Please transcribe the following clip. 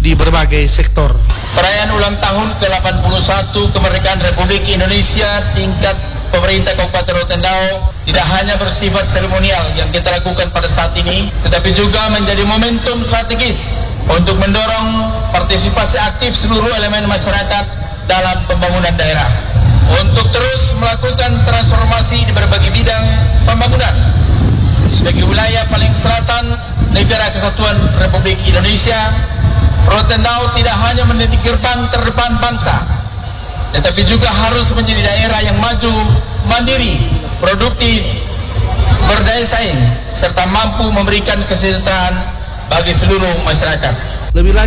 di berbagai sektor. Perayaan ulang tahun ke-81 kemerdekaan Republik Indonesia tingkat pemerintah Kabupaten Rotendao tidak hanya bersifat seremonial yang kita lakukan pada saat ini, tetapi juga menjadi momentum strategis untuk mendorong partisipasi aktif seluruh elemen masyarakat dalam pembangunan daerah, untuk terus melakukan transformasi di berbagai bidang pembangunan. Sebagai wilayah paling selatan Negara Kesatuan Republik Indonesia, Rotendao tidak hanya menjadi gerbang terdepan bangsa, tetapi juga harus menjadi daerah yang maju, mandiri, produktif, berdaya saing, serta mampu memberikan kesejahteraan bagi seluruh masyarakat. Lebih